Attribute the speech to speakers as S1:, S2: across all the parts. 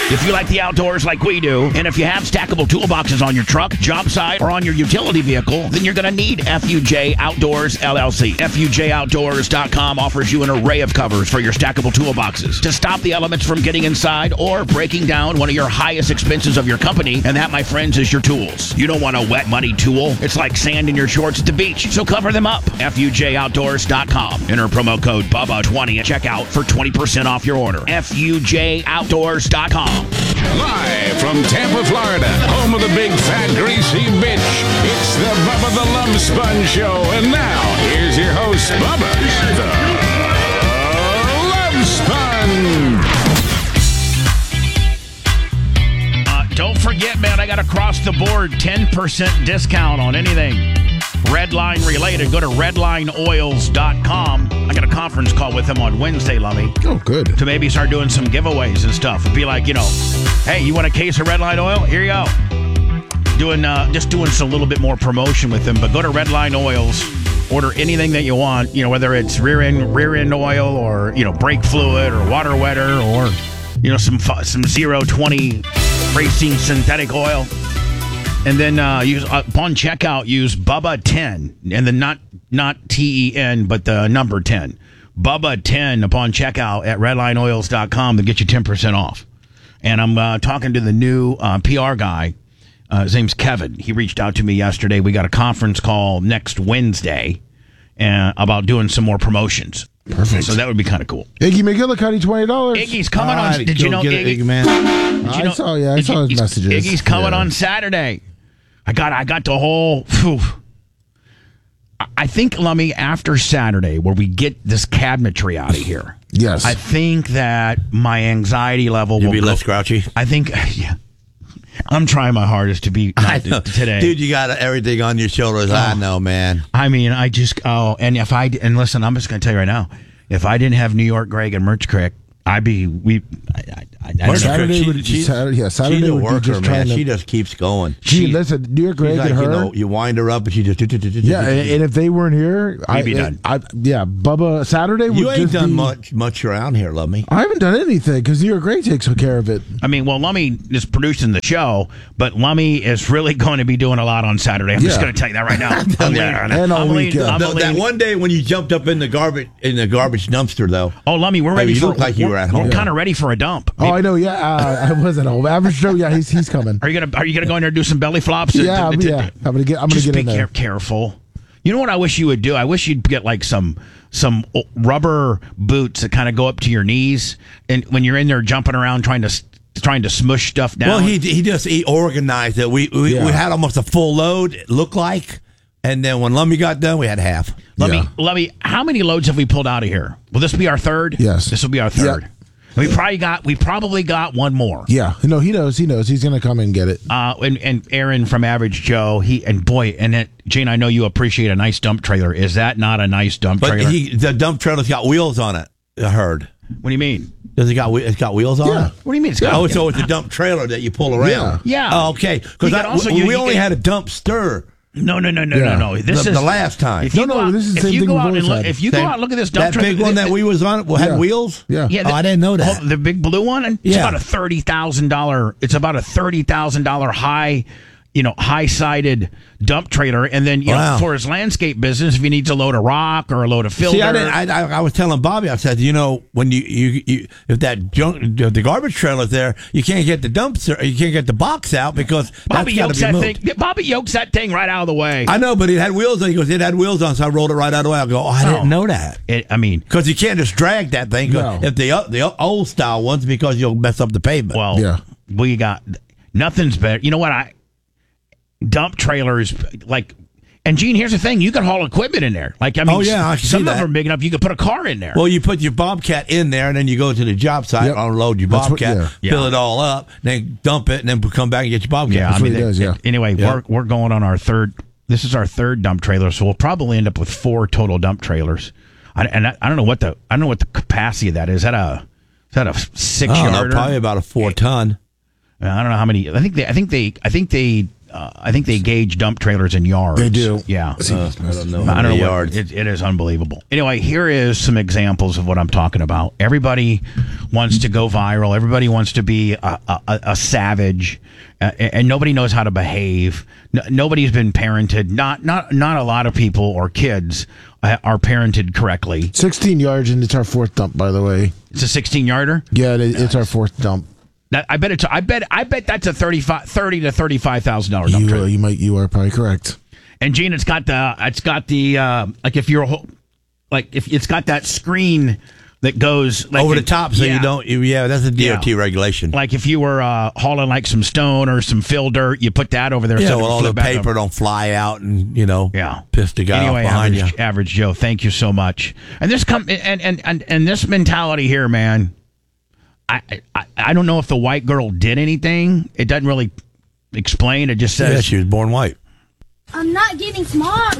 S1: If you like the outdoors like we do, and if you have stackable toolboxes on your truck, job site, or on your utility vehicle, then you're going to need FUJ Outdoors LLC. FUJOutdoors.com offers you an array of covers for your stackable toolboxes to stop the elements from getting inside or breaking down one of your highest expenses of your company, and that, my friends, is your tools. You don't want a wet, muddy tool. It's like sand in your shorts at the beach, so cover them up. FUJOutdoors.com. Enter promo code BUBBA20 at checkout for 20% off your order. FUJOutdoors.com.
S2: Live from Tampa, Florida, home of the big, fat, greasy bitch. It's the Bubba the Love Sponge Show. And now, here's your host, Bubba the Love Sponge.
S1: Don't forget, man, I got across the board 10% discount on anything Redline related. Go to redlineoils.com. I got a conference call with him on Wednesday, Lummy.
S3: Oh, good.
S1: To maybe start doing some giveaways and stuff. Be like, hey, you want a case of Redline oil? Here you go. Just doing some little bit more promotion with them. But go to Redline Oils. Order anything that you want. Whether it's rear end oil or brake fluid or water wetter or some 020 racing synthetic oil. And then upon checkout, use Bubba10, and then not TEN, but the number 10. Bubba10 upon checkout at redlineoils.com to get you 10% off. And I'm talking to the new PR guy. His name's Kevin. He reached out to me yesterday. We got a conference call next Wednesday about doing some more promotions.
S3: Perfect.
S1: So that would be kind of cool.
S3: Iggy McGillicuddy, $20.
S1: Iggy's coming on. Did you know Iggy?
S4: man?
S3: I saw his messages.
S1: Iggy's coming on Saturday. I got the whole. Whew. I think, Lummy, after Saturday, where we get this cabinetry out of here.
S3: Yes.
S1: I think that my anxiety level will
S4: be less grouchy.
S1: I think, yeah. I'm trying my hardest to be today.
S4: Dude, you got everything on your shoulders. I know, man.
S1: I mean, and listen, I'm just going to tell you right now, if I didn't have New York Greg and Merch Crick, Saturday would be
S4: She's a worker, man. She just keeps going.
S3: Listen, New York Greg and her.
S4: You wind her up, and she just.
S3: Yeah, and if they weren't here,
S1: I'd be done.
S3: Bubba, Saturday would
S4: you ain't
S3: just
S4: done much around here, love me.
S3: I haven't done anything because New York Greg takes care of it.
S1: I mean, well, Lummy is producing the show, but Lummy is really going to be doing a lot on Saturday. I'm just going to tell you that right now.
S3: And all weekend.
S4: That one day when you jumped up in the garbage dumpster, though.
S1: Oh, Lummy, we're ready.
S4: You look like you were at home.
S1: We're kind of ready for a dump.
S3: Oh, I know. Yeah, I was at home. Average Joe. Yeah, he's coming.
S1: Are you gonna go in there and do some belly flops?
S3: Yeah. I'm gonna get in there.
S1: Careful. You know what I wish you would do? I wish you'd get like some rubber boots that kind of go up to your knees, and when you're in there jumping around trying to smush stuff down.
S4: Well, he organized it. We had almost a full load. It looked like. And then when Lummy got done, we had half.
S1: Lummy, how many loads have we pulled out of here? Will this be our third?
S3: Yes.
S1: This will be our third.
S3: Yep.
S1: We probably got one more.
S3: Yeah. No, he knows. He's going to come and get it.
S1: And Aaron from Average Joe, Jane, I know you appreciate a nice dump trailer. Is that not a nice dump trailer?
S4: The dump trailer's got wheels on it, I heard.
S1: What do you mean?
S4: Does it got wheels on it?
S1: What do you mean?
S4: So it's a dump trailer that you pull around.
S1: Yeah.
S4: Oh, okay. Because we only had a dumpster.
S1: No. This is
S4: the last time.
S3: This is the same thing we've always had.
S1: If you go out and look at this dump
S4: that big one that we was on had wheels.
S3: Yeah.
S4: I didn't know that.
S1: The big blue one. It's about a $30,000. It's about a $30,000 high-sided dump trailer, and then for his landscape business, if he needs a load of rock or a load of fill.
S4: See, I was telling Bobby, I said, when you if the garbage trailer's there, you can't get the dumpster, you can't get the box out because
S1: Bobby
S4: that's got to be moved.
S1: Bobby yokes that thing right out of the way.
S4: I know, but it had wheels on. He goes, it had wheels on, so I rolled it right out of the way. I go, I didn't know that. Because you can't just drag that thing.
S3: No.
S4: If the old style ones, because you'll mess up the pavement.
S1: Well, we got nothing's better. You know what? Dump trailers, and Gene, here's the thing: you can haul equipment in there. I can some of them are big enough you could put a car in there.
S4: Well, you put your Bobcat in there, and then you go to the job site, unload your Bobcat, fill it all up, then dump it, and then come back and get your Bobcat.
S3: Yeah, that's what he does. Yeah.
S1: Anyway, we're going on our third. This is our third dump trailer, so we'll probably end up with 4 total dump trailers. I don't know what the capacity of that is. Is that a 6-yarder?
S4: Probably about a 4-ton.
S1: I don't know how many. I think they I think they gauge dump trailers in yards.
S3: They do.
S1: Yeah.
S4: I don't know.
S1: I don't know.
S4: Yards.
S1: It is unbelievable. Anyway, here is some examples of what I'm talking about. Everybody wants to go viral. Everybody wants to be a savage, and nobody knows how to behave. Nobody's been parented. Not a lot of people or kids are parented correctly.
S3: 16 yards, and it's our fourth dump, by the way.
S1: It's a 16-yarder.
S3: Yeah, it's our fourth dump.
S1: I bet that's a $30,000 to $35,000 dump trailer.
S3: You are probably correct.
S1: And Gene, it's got the like if you're if it's got that screen that goes like
S4: over the top, so you don't. Yeah, that's a DOT regulation.
S1: Like if you were hauling like some stone or some fill dirt, you put that over there.
S4: Yeah,
S1: so
S4: well, all the paper don't fly out and piss the guy off behind you.
S1: Average Joe, thank you so much. And this and this mentality here, man. I don't know if the white girl did anything. It doesn't really explain. It just says
S4: she was born white.
S5: I'm not getting smart.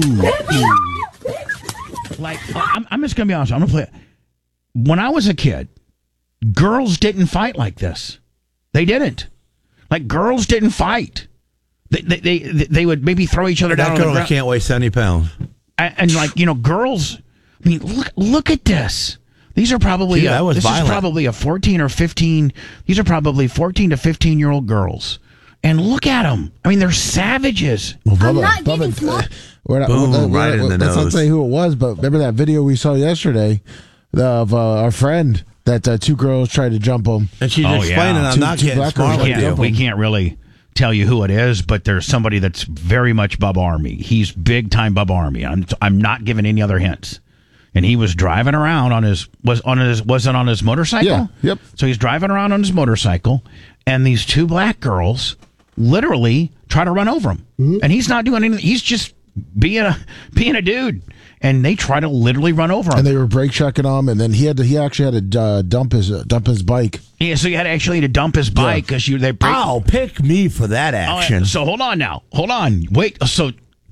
S1: Like I'm just gonna be honest. I'm gonna play it. When I was a kid, girls didn't fight like this. They didn't. Like girls didn't fight. They would maybe throw each other down.
S4: That girl can't weigh 70 pounds.
S1: And girls. I mean, look at this. These are probably
S4: is
S1: probably a 14 or 15. These are probably 14 to 15-year-old girls. And look at them. I mean, they're savages.
S3: Well,
S5: I'm not getting smart.
S4: Right in the
S3: let's not
S4: nose.
S3: say who it was, but remember that video we saw yesterday of our friend that two girls tried to jump him.
S4: And she's explaining, I'm not getting
S3: black
S4: smart
S3: girls
S4: with you.
S1: We can't really tell you who it is, but there's somebody that's very much Bubba Army. He's big time Bubba Army. I'm not giving any other hints. And he was driving around wasn't on his motorcycle?
S3: Yeah, yep.
S1: So he's driving around on his motorcycle, and these two black girls literally try to run over him. Mm-hmm. And he's not doing anything. He's just being a dude. And they try to literally run over him.
S3: And they were brake checking him, and then he actually had to dump his bike.
S1: Yeah, so you had actually to dump his bike because they brake.
S4: Oh, pick me for that action.
S1: So hold on now. Hold on. Wait. So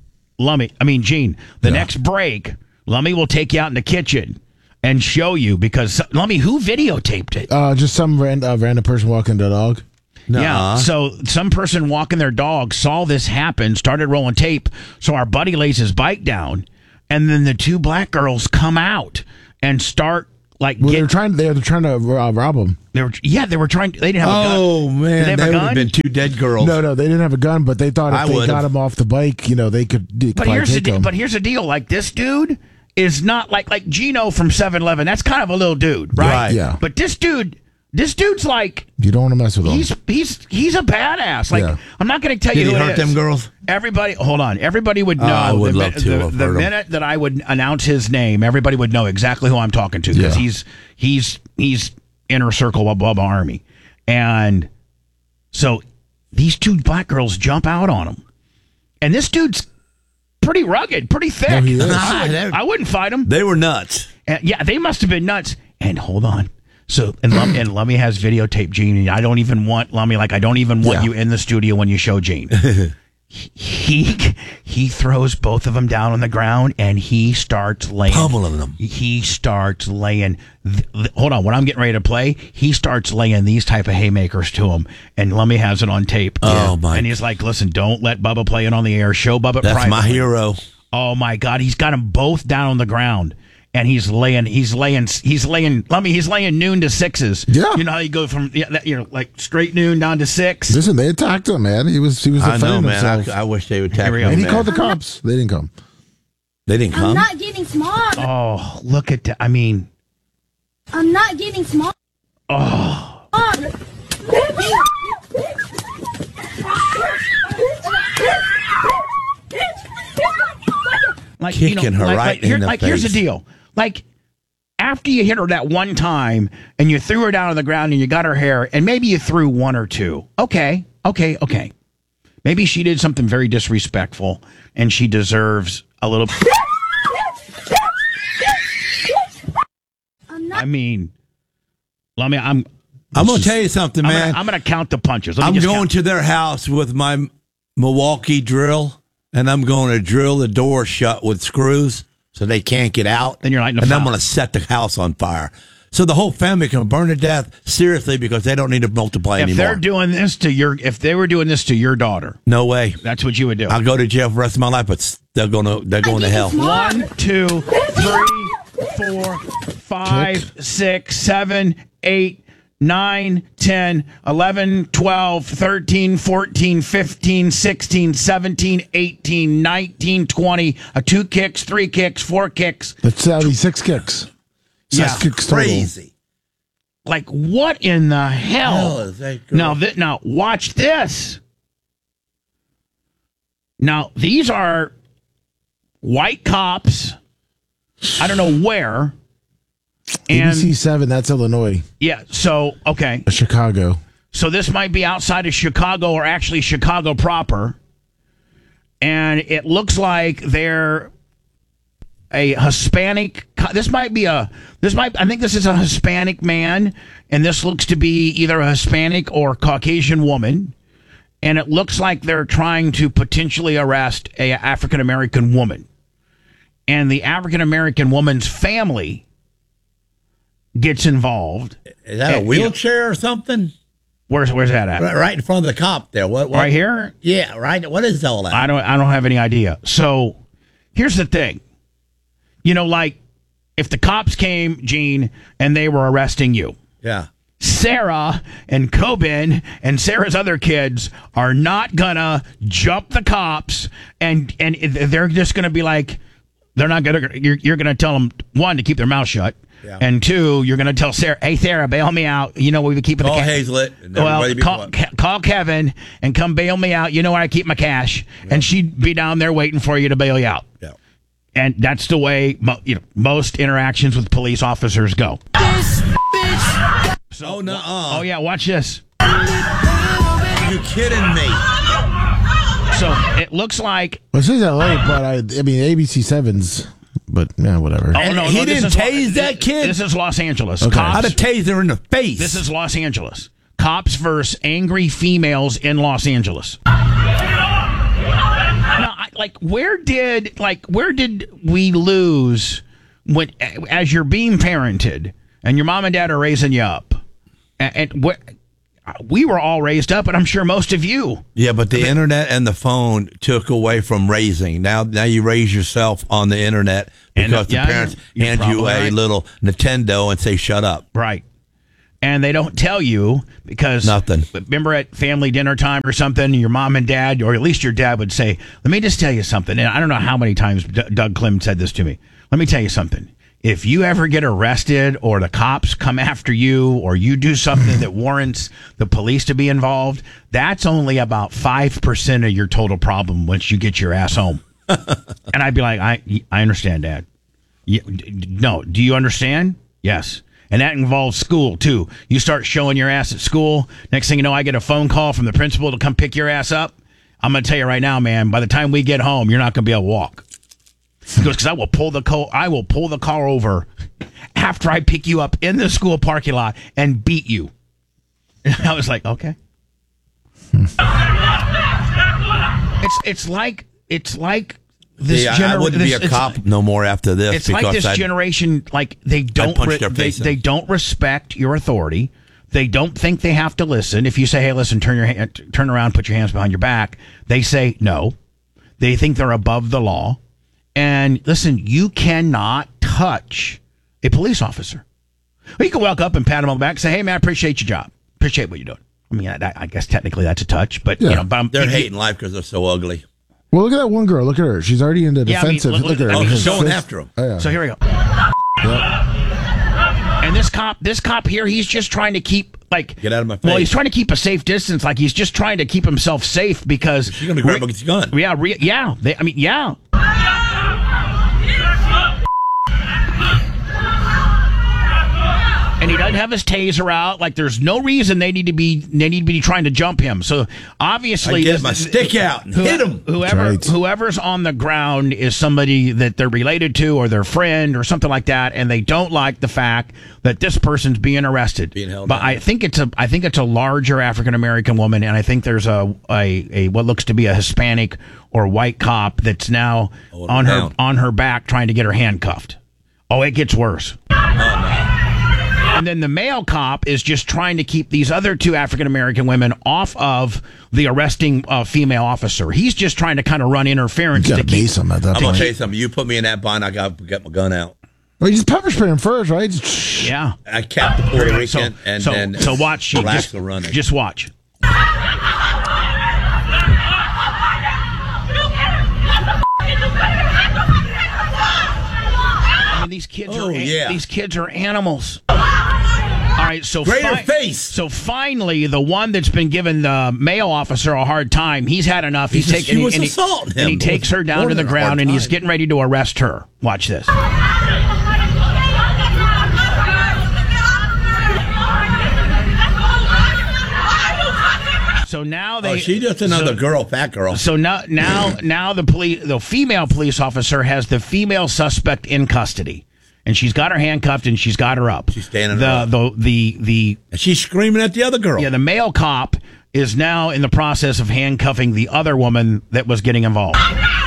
S1: Gene, the next break, Lummy will take you out in the kitchen and show you because Lummy, who videotaped it?
S3: Just some random person walking the dog.
S4: Nuh-uh.
S1: Yeah, so some person walking their dog saw this happen, started rolling tape. So our buddy lays his bike down, and then the two black girls come out and start
S3: they're trying to rob him.
S1: They were trying. They didn't have a gun.
S4: Oh man,
S1: Did they have a
S4: would
S1: gun?
S4: have been two dead girls.
S3: No, they didn't have a gun, but they thought if they got him off the bike, they could.
S1: But here's the deal. Like this dude is not like Gino from 7-Eleven. That's kind of a little dude, right?
S3: Yeah.
S1: But this dude's like,
S3: you don't want to mess with him.
S1: He's a badass. Like I'm not going to tell you
S4: Did
S1: who
S4: he
S1: it
S4: hurt
S1: is.
S4: them girls?
S1: Everybody, hold on. Everybody would know.
S4: I would love to have
S1: the
S4: heard him.
S1: minute that I would announce his name, everybody would know exactly who I'm talking to because he's inner circle of Bubba Army, and so these two black girls jump out on him, and this dude's pretty rugged, pretty thick.
S3: No, he is.
S1: I wouldn't fight him.
S4: They were nuts.
S1: Yeah, they must have been nuts. And hold on. So and Lummy has videotape Gene. And I don't even want Lummy. I don't even want you in the studio when you show Gene. He throws both of them down on the ground and he starts laying,
S4: pummeling them.
S1: He starts laying. Hold on, what I'm getting ready to play, he starts laying these type of haymakers to him, and Lummy has it on tape.
S4: Oh my!
S1: And he's like, "Listen, don't let Bubba play it on the air. Show Bubba."
S4: That's
S1: privately.
S4: my hero.
S1: Oh my God, he's got them both down on the ground. And he's laying noon to sixes.
S3: Yeah.
S1: You know how you go from straight noon down to 6?
S3: Listen, they attacked him, man. He was defending himself.
S4: I wish they would attack me.
S3: And he called the cops. They didn't come.
S4: They didn't come?
S5: I'm not getting smart.
S1: Oh, look at that. I mean.
S5: I'm not getting smart.
S1: Oh.
S4: Kicking her right in the face.
S1: Here's the deal. After you hit her that one time and you threw her down on the ground and you got her hair and maybe you threw one or two. Okay. Maybe she did something very disrespectful and she deserves a little. I'm
S4: going to tell you something, man.
S1: I'm going to count the punches.
S4: I'm going to their house with my Milwaukee drill, and I'm going to drill the door shut with screws so they can't get out.
S1: Then you're lighting a
S4: and I'm
S1: fire.
S4: going to set the house on fire. So the whole family can burn to death seriously because they don't need to multiply
S1: If
S4: anymore.
S1: they're doing this to if they were doing this to your daughter,
S4: No way.
S1: that's what you would do.
S4: I'll go to jail for the rest of my life, but they're going to hell.
S1: 1, 2, 3, 4, 5, 6, 7, 8, 9, 10, 11, 12, 13, 14, 15, 16, 17, 18, 19, 20, 2 kicks, 3 kicks, 4 kicks.
S3: That's 6 kicks.
S1: Yeah,
S3: 6 kicks total.
S4: Crazy.
S1: Like, what in the hell?
S4: Is that girl?
S1: Now, watch this. Now, these are white cops. I don't know where. And
S3: ABC 7, that's Illinois.
S1: yeah, so okay.
S3: Chicago.
S1: So this might be outside of Chicago or actually Chicago proper. And it looks like they're a Hispanic. I think this is a Hispanic man, and this looks to be either a Hispanic or Caucasian woman. And it looks like they're trying to potentially arrest a African American woman. And the African American woman's family gets involved.
S4: Is that a wheelchair or something?
S1: Where's that at?
S4: Right in front of the cop there. What?
S1: Right here?
S4: Yeah, right. What is all that?
S1: I don't have any idea. So here's the thing. Like if the cops came, Gene, and they were arresting you,
S4: Yeah.
S1: Sarah and Coben and Sarah's other kids are not gonna jump the cops and they're just gonna be like, they're not gonna. You're gonna tell them, 1, to keep their mouth shut.
S4: Yeah.
S1: And 2, you're going to tell Sarah, hey, Sarah, bail me out. You know where we keep the
S4: Call
S1: cash.
S4: Hazlett. And
S1: Well,
S4: everybody be quiet.
S1: call Kevin and come bail me out. You know where I keep my cash. Yeah. And she'd be down there waiting for you to bail you out.
S4: Yeah.
S1: And that's the way most interactions with police officers go.
S4: So,
S1: Oh, yeah, watch this.
S4: Are you kidding me?
S1: So it looks like...
S3: Well, it says LA, but I mean, ABC 7's, but yeah, whatever.
S1: Oh, no,
S4: He
S1: this
S4: didn't
S1: is
S4: tase that kid?
S1: This is Los Angeles.
S3: Okay.
S1: Cops,
S4: I'd have tased her in the face.
S1: this is Los Angeles. Cops versus angry females in Los Angeles. Now, where did we lose when, as you're being parented and your mom and dad are raising you up, and we were all raised up, and I'm sure most of you.
S4: Yeah, but the internet and the phone took away from raising. Now you raise yourself on the internet because the parents
S1: you're
S4: hand you
S1: probably
S4: a
S1: right.
S4: little Nintendo and say, shut up.
S1: Right. And they don't tell you because
S4: Nothing.
S1: Remember at family dinner time or something, your mom and dad, or at least your dad would say, let me just tell you something. And I don't know how many times Doug Clem said this to me. Let me tell you something. If you ever get arrested or the cops come after you or you do something that warrants the police to be involved, that's only about 5% of your total problem once you get your ass home. And I'd be like, I understand, Dad. No, do you understand? Yes. And that involves school, too. You start showing your ass at school. Next thing you know, I get a phone call from the principal to come pick your ass up. I'm going to tell you right now, man, by the time we get home, you're not going to be able to walk. He goes, because I will pull the car over after I pick you up in the school parking lot and beat you. And I was like, okay. It's like this.
S4: I wouldn't be a cop no more after this.
S1: It's like this generation, like they don't
S4: punch their face in.
S1: they don't respect your authority. They don't think they have to listen. If you say, "Hey, listen, turn around, put your hands behind your back," they say no. They think they're above the law. And listen, you cannot touch a police officer. Well, you can walk up and pat him on the back and say, "Hey, man, I appreciate your job. Appreciate what you're doing." I mean, I guess technically that's a touch, but
S3: Yeah.
S1: but
S4: They're hating life because they're so ugly.
S3: Well, look at that one girl. Look at her. She's already into
S1: Yeah, I mean,
S3: defensive.
S1: look
S3: look at her.
S4: Oh,
S3: Her
S4: he's going
S3: fist-
S4: after him.
S3: Oh, yeah.
S1: So here we go.
S3: Yep.
S1: And this cop here, he's just trying to keep
S4: Get out of my face.
S1: Well, he's trying to keep a safe distance. Like he's just trying to keep himself safe because
S4: She's going to grab his gun.
S1: Yeah, yeah. And he doesn't have his taser out. Like there's no reason they need to be trying to jump him. So obviously,
S4: I get my stick out and hit him.
S1: Whoever's on the ground is somebody that they're related to or their friend or something like that, and they don't like the fact that this person's being arrested.
S4: Being held
S1: but
S4: down.
S1: I think it's a larger African American woman, and I think there's a what looks to be a Hispanic or white cop that's now on her back trying to get her handcuffed. Oh, it gets worse. And then the male cop is just trying to keep these other two African American women off of the arresting female officer. He's just trying to kind of run interference
S3: You
S1: to
S3: gotta
S1: keep.
S3: base him at that
S4: I'm gonna
S3: point.
S4: tell you something. You put me in that bind, I got to get my gun out.
S3: Well, you just pepper spray him first, right?
S1: Yeah.
S4: I capped the Puerto Rican, and
S1: so
S4: then
S1: watch.
S4: relax the running.
S1: Just watch. I mean, these kids these kids are animals. All right, so
S4: Greater face.
S1: So finally, the one that's been giving the male officer a hard time, he's had enough. He
S4: was assaulting him.
S1: and he takes her down to the ground, and he's getting ready to arrest her. Watch this. So now they.
S4: She's just another girl, fat girl.
S1: So now the female police officer has the female suspect in custody, and she's got her handcuffed and she's got her up.
S4: She's standing
S1: up. The
S4: And she's screaming at the other girl.
S1: the male cop is now in the process of handcuffing the other woman that was getting involved.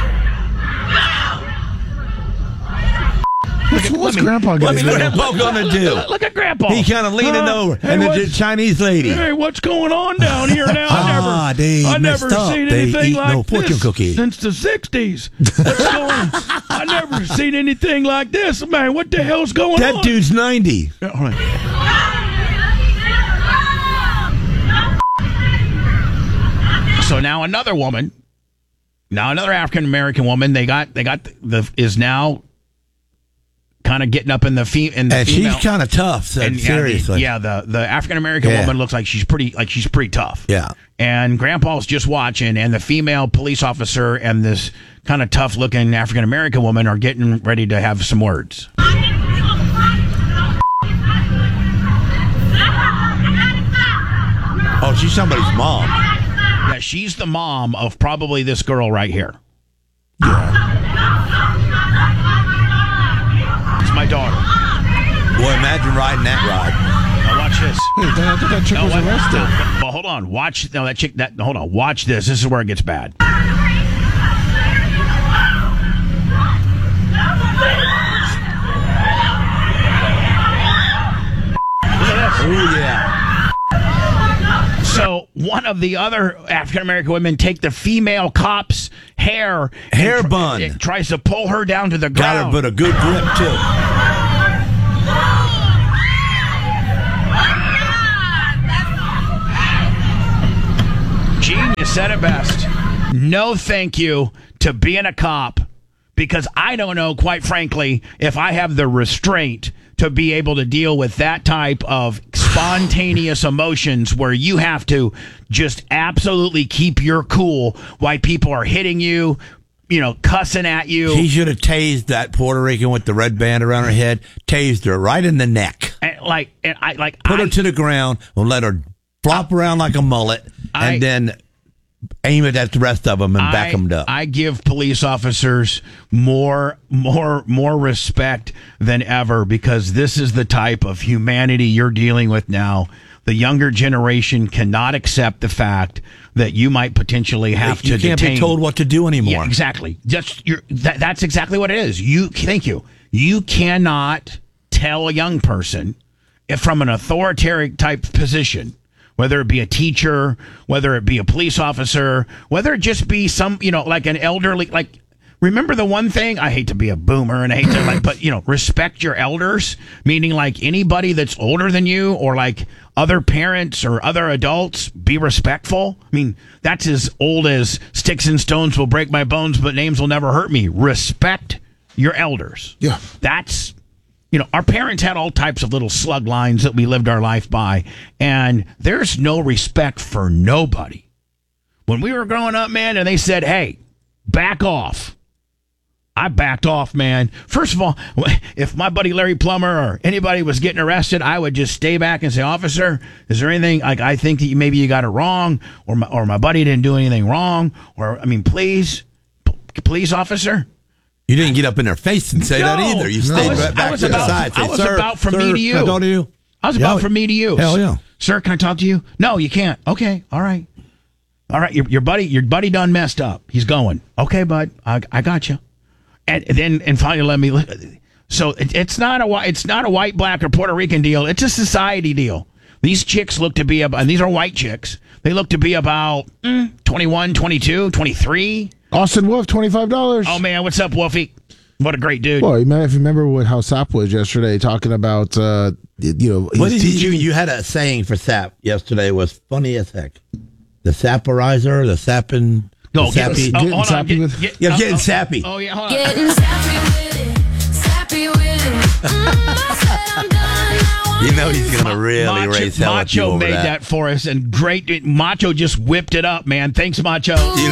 S3: What's Grandpa going
S4: What's
S3: to do?
S4: Grandpa gonna do?
S1: Look at Grandpa.
S4: He kind of leaning over,
S1: Hey,
S4: and the
S1: what's-
S4: Chinese lady.
S1: Hey, what's going on down here now?
S4: They
S1: I never
S4: messed up.
S1: seen
S4: They
S1: anything
S4: eat
S1: like
S4: no fortune
S1: this
S4: cookie.
S1: since the 60s. What's going? I never seen anything like this, man. What the hell's going on?
S4: That dude's 90.
S1: Yeah, all right. So now another woman, another African American woman, is now kind of getting up in the
S4: And
S1: female.
S4: she's kind of tough. Seriously.
S1: The African American
S4: Yeah.
S1: woman looks like she's pretty tough.
S4: Yeah.
S1: And Grandpa's just watching, and the female police officer and this kind of tough looking African American woman are getting ready to have some words.
S4: Oh, she's somebody's mom.
S1: Yeah, she's the mom of probably this girl right here. It's my daughter.
S4: Boy, imagine riding that ride.
S1: Now watch this.
S3: I thought that chick was arrested.
S1: Well, hold on. Watch. No, that chick. Hold on. Watch this. This is where it gets bad.
S4: Oh, yeah.
S1: So one of the other African American women take the female cop's hair
S4: bun.
S1: It tries to pull her down to the
S4: Got
S1: ground.
S4: her, but a good grip, too.
S1: Gene, you said it best. No thank you to being a cop, because I don't know, quite frankly, if I have the restraint to be able to deal with that type of spontaneous emotions where you have to just absolutely keep your cool while people are hitting you, cussing at you.
S4: He should have tased that Puerto Rican with the red band around her head, tased her right in the neck. Put her to the ground and let her flop around like a mullet, and then aim it at the rest of them and back them up.
S1: I give police officers more respect than ever, because this is the type of humanity you're dealing with now. The younger generation cannot accept the fact that you might potentially have to
S4: You can't
S1: detain.
S4: be told what to do anymore.
S1: Yeah, exactly. That's exactly what it is. Thank you. You cannot tell a young person from an authoritarian type position, whether it be a teacher, whether it be a police officer, whether it just be some, like an elderly, remember the one thing, I hate to be a boomer and I hate to but respect your elders, meaning like anybody that's older than you, or like other parents or other adults, be respectful. I mean, that's as old as sticks and stones will break my bones, but names will never hurt me. Respect your elders.
S3: Yeah.
S1: That's, our parents had all types of little slug lines that we lived our life by, and there's no respect for nobody. When we were growing up, man, and they said, hey, back off, I backed off, man. First of all, if my buddy Larry Plummer or anybody was getting arrested, I would just stay back and say, officer, is there anything, I think that maybe you got it wrong, or my buddy didn't do anything wrong, or, please, officer.
S4: You didn't get up in their face and say that either. You stayed right back to the side. Say,
S1: I was
S4: sir,
S1: about from
S4: sir,
S1: me to you.
S4: Can I talk to you?
S1: I was about from me to you.
S4: Hell yeah.
S1: Sir, can I talk to you? No, you can't. Okay, all right. All right, your buddy done messed up. He's going. Okay, bud, I got you. And finally, So it's not a white, black, or Puerto Rican deal. It's a society deal. These chicks look to be about, and these are white chicks. They look to be about 21, 22, 23.
S3: Austin Wolf, $25.
S1: Oh man, what's up, Wolfie? What a great dude.
S3: Well, if you remember how Sap was yesterday, talking about
S4: What did you had a saying for Sap yesterday was funny as heck. The Saporizer, the Sappin'.
S1: Go
S4: sappy.
S1: getting
S3: sappy with-
S4: Getting sappy.
S1: Oh yeah, hold on.
S6: Getting sappy with it. I said I'm done. I
S4: You know he's gonna really raise hell at you
S1: Macho
S4: over
S1: made
S4: that.
S1: for us, and great. Macho just whipped it up, man. Thanks, Macho.